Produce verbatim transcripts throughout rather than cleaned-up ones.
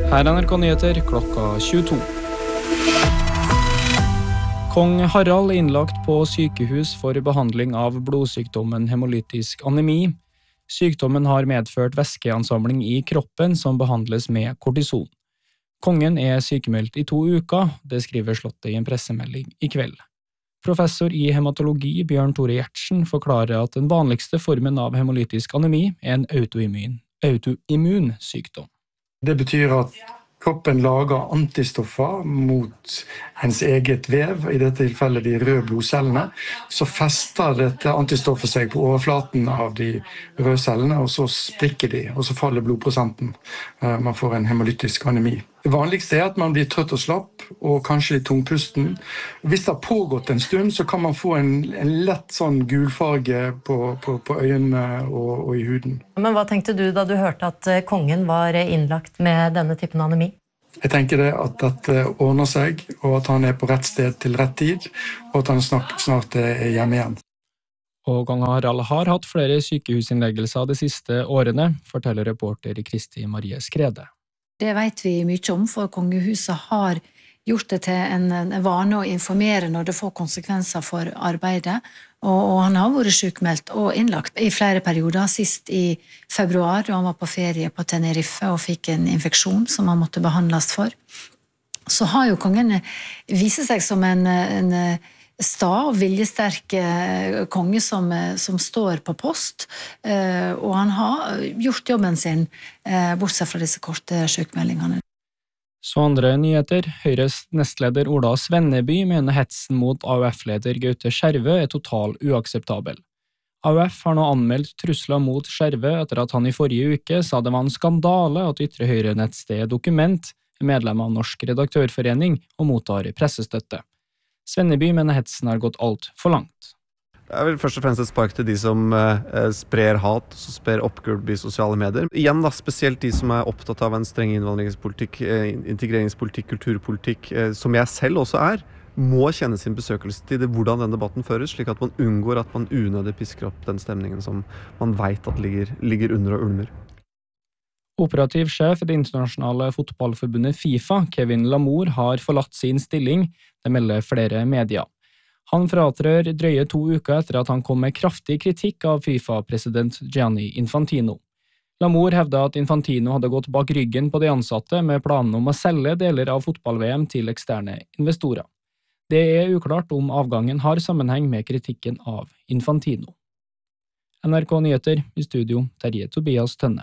Her er N R K Nyheter klokka tjueto. Kong Harald er innlagt på sykehus for behandling av blodsykdommen hemolytisk anemi. Sykdommen har medført væskeansamling i kroppen som behandles med kortison. Kongen er sykemeldt i to uker, det skriver Slottet i en pressemelding i kveld. Professor i hematologi Bjørn Tore Gjertsen forklarer at den vanligste formen av hemolytisk anemi er en autoimmun, autoimmun sykdom. Det betyr at kroppen lager antistoffer mot ens eget vev, i dette tilfellet de røde blodcellene. Så fester dette antistoffet seg på overflaten av de røde cellene, og så sprikker de, og så faller blodprosenten. Man får en hemolytisk anemi. Det vanligste er at man blir trøtt og slapp, og kanskje litt tungpusten. Hvis det har pågått en stund, så kan man få en, en lett sånn gulfarge på, på, på øynene og, og i huden. Men hva tenkte du da du hørte at kongen var innlagt med denne typen anemi? Jeg tenker det at dette ordner seg, og at han er på rett sted til rett tid, og at han snart, snart er hjemme igjen. Og kong Harald har hatt flere sykehusinnleggelser de siste årene, forteller reporter Kristi Marie Skrede. Det vet vi mye om, for kongehuset har gjort det til en, en vane å informere når det får konsekvenser for arbeidet, og, og han har vært sykmeldt og innlagt i flere perioder, sist i februar, da han var på ferie på Tenerife og fikk en infeksjon som han måtte behandles for. Så har jo kongen vist seg som en, en sta og viljesterk konge som, som står på post, og han har gjort jobben sin, bortsett fra disse korte sykmeldingene. Så andre nyheter. Høyres nestleder Ola Svenneby mener hetsen mot A U F-leder Gaute Skjervø er total uakseptabel. A U F har nå anmeldt trusler mot Skjervø etter at han i forrige uke sa det var en skandale at Ytre Høyre-nettstedet Dokument er medlem av Norsk Redaktørforening og mottar pressestøtte. Svenneby mener hetsen har gått alt for langt. Det er vel først og fremst et spark til de som eh, sprer hat, som sprer oppgulp i sosiale medier. Igjen da, spesielt de som er opptatt av en streng innvandringspolitikk, eh, integreringspolitikk, kulturpolitikk, eh, som jeg selv også er, må kjenne sin besøkelsestid i hvordan den debatten føres, slik at man unngår at man unødig pisker opp den stemningen som man vet at ligger, ligger under og ulmer. Operativ sjef i det internasjonale fotballforbundet FIFA, Kevin Lamour, har forlatt sin stilling, det melder flere medier. Han fratrør drøye to uker etter at han kom med kraftig kritikk av FIFA-president Gianni Infantino. Lamour hevda at Infantino hadde gått bak ryggen på de ansatte med planen om å selge deler av fotball-V M til eksterne investorer. Det er uklart om avgangen har sammenheng med kritikken av Infantino. N R K Nyheter i studio, Terje Tobias Tønne.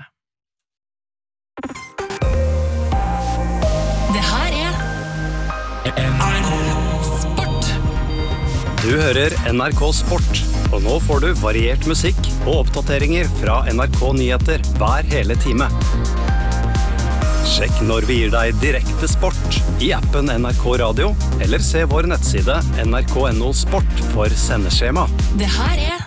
Det her er N R K Sport. Du hører N R K Sport, og nå får du variert musikk og oppdateringer fra N R K Nyheter hver hele time. Sjekk når vi gir deg direkte sport i appen N R K Radio, eller se vår nettside N R K punktum N O Sport for sendeskjema. Det her er